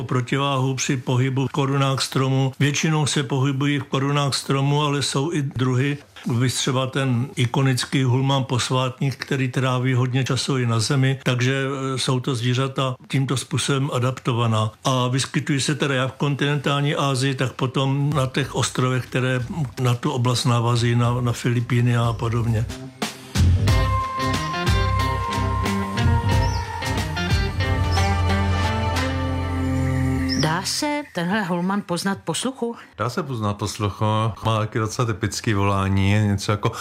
protiváhu při pohybu v korunách stromu. Většinou se pohybují v korunách stromu, ale jsou i druhy, třeba ten ikonický hulman posvátník, který tráví hodně času i na zemi, takže jsou to zvířata tímto způsobem adaptovaná. A vyskytují se teda jak v kontinentální Asii, tak potom na těch ostrovech, které na tu oblast navazují, na Filipíny a podobně. Dá se tenhle hulman poznat po sluchu? Dá se poznat po sluchu. Má taky docela typický volání, něco jako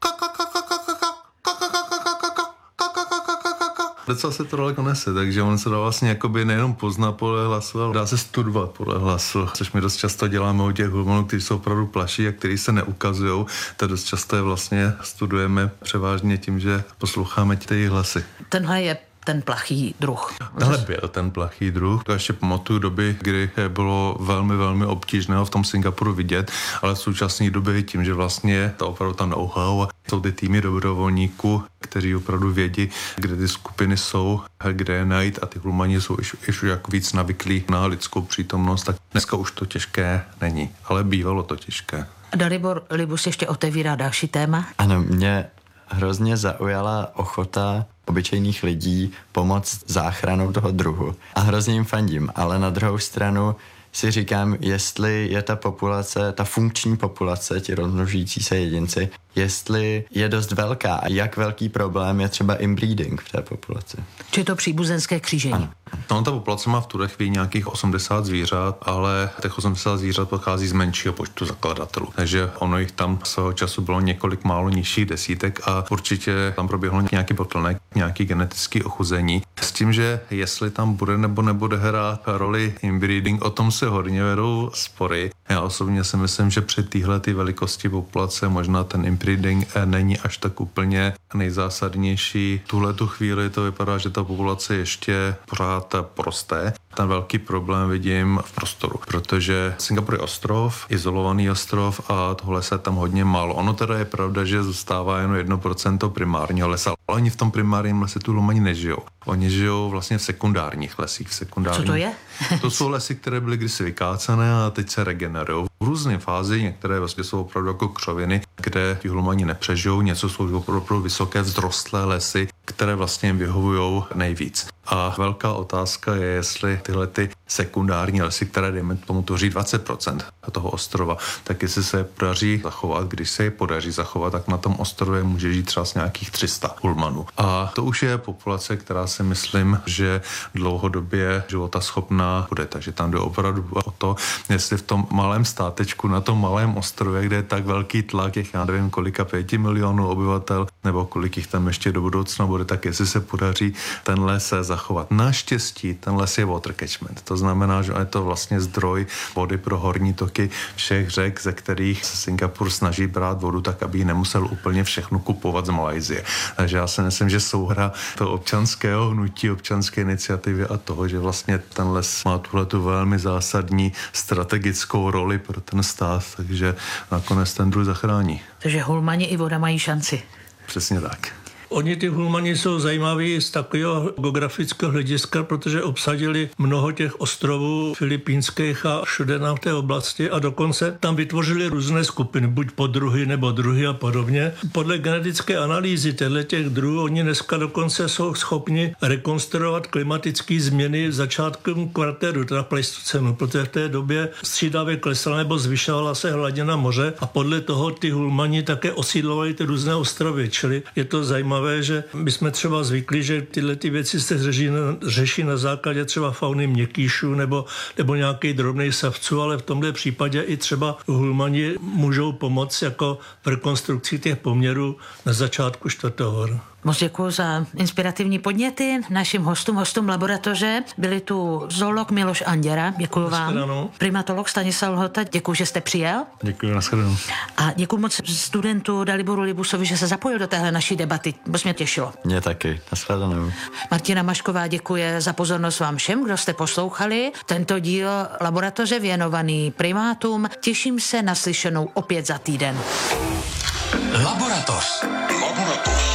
docela se to daleko nese, takže on se dá vlastně jakoby nejenom poznat podle hlasu, ale dá se studovat podle hlasu, což my dost často děláme u těch hulmanů, kteří jsou opravdu plaší a kteří se neukazujou, tak dost často je vlastně studujeme převážně tím, že posloucháme ty hlasy. Tenhle je ten plachý druh. Tohle byl ten plachý druh. To ještě pamatuju doby, kdy bylo velmi, velmi obtížné ho v tom Singapuru vidět, ale v současné době tím, že vlastně to opravdu tam know-how a jsou ty týmy dobrovolníků, kteří opravdu vědí, kde ty skupiny jsou, kde je najít a ty hulmani jsou už jako víc navyklí na lidskou přítomnost, tak dneska už to těžké není, ale bývalo to těžké. Dalibor Libus ještě otevírá další téma. Ano, mě hrozně zaujala ochota obyčejných lidí pomoct záchranou toho druhu. A hrozně jim fandím, ale na druhou stranu si říkám, jestli je ta populace, ta funkční populace, ti rozmnožující se jedinci, jestli je dost velká a jak velký problém je třeba inbreeding v té populaci. Či to příbuzenské křížení. Ano. No, ta populace má v tuhle chvíli nějakých 80 zvířat, ale těch 80 zvířat pochází z menšího počtu zakladatelů. Takže ono jich tam svého času bylo několik málo nižších desítek a určitě tam proběhlo nějaký bottleneck, nějaký genetický ochuzení. S tím, že jestli tam bude nebo nebude hrát roli inbreeding, o tom se hodně vedou spory. Já osobně si myslím, že při téhle velikosti populace možná ten inbreeding není až tak úplně nejzásadnější. Tuhletu chvíli to vypadá, že ta populace ještě pořád prosté. Ten velký problém vidím v prostoru, protože Singapur je ostrov, izolovaný ostrov a tohle se tam hodně málo. Ono teda je pravda, že zůstává jen 1% primárního lesa, ale oni v tom primárním lese tu hulmani nežijou. Oni žijou vlastně v sekundárních lesích. Co to je? To jsou lesy, které byly kdysi vykácené a teď se regenerují. V různé fázi, některé vlastně jsou opravdu jako křoviny, kde ti hulmani nepřežijou, něco jsou opravdu vysoké vzrostlé lesy, které vlastně jim vyhovují nejvíc. A velká otázka je, jestli tyhle ty sekundární lesy, které dejme tomu tvoří 20% toho ostrova, tak jestli se podaří zachovat, když se je podaří zachovat, tak na tom ostrově může žít třeba nějakých 300 hulmanů. A to už je populace, která si myslím, že dlouhodobě životaschopná bude. Takže tam jde opravdu o to, jestli v tom malém státečku, na tom malém ostrově, kde je tak velký tlak, těch já nevím kolika 5 milionů obyvatel, nebo kolik jich tam ještě do budoucna bude, tak jestli se podaří ten les zachovat. Naštěstí ten les je water catchment. To znamená, že je to vlastně zdroj vody pro horní toky všech řek, ze kterých se Singapur snaží brát vodu tak, aby ji nemusel úplně všechno kupovat z Malajsie. Takže já si myslím, že souhra toho občanského hnutí, občanské iniciativy a toho, že vlastně ten les má tuhletu velmi zásadní strategickou roli pro ten stát, takže nakonec ten druh zachrání. Takže hulmani i voda mají šanci. Přesně tak. Oni ty hulmani jsou zajímaví z takového geografického hlediska, protože obsadili mnoho těch ostrovů filipínských a všude na té oblasti a dokonce tam vytvořili různé skupiny, buď podruhy nebo druhy a podobně. Podle genetické analýzy těch druhů oni dneska dokonce jsou schopni rekonstruovat klimatické změny začátkem kvartéru, teda pleistocenu, protože v té době střídavě klesala nebo zvyšovala se hladina moře a podle toho ty hulmani také osídlovali ty různé ostrovy, čili je to zajímavé, že my jsme třeba zvykli, že tyhle ty věci se řeší na základě třeba fauny měkkýšů nebo nějakých drobných savců, ale v tomhle případě i třeba hulmani můžou pomoct jako v rekonstrukci těch poměrů na začátku čtvrtohor. Moc děkuji za inspirativní podněty. Našim hostům laboratoře byli tu zoolog Miloš Anděra, děkuji vám. Primatolog Stanislav Lhota, děkuji, že jste přijel. Děkuji, nashledanou. A děkuji moc studentu Daliboru Libusovi, že se zapojil do téhle naší debaty. Moc mě těšilo. Mě taky, nashledanou. Martina Mašková děkuje za pozornost vám všem, kdo jste poslouchali tento díl laboratoře věnovaný primátům. Těším se na slyšenou opět za týden. Laboratoř.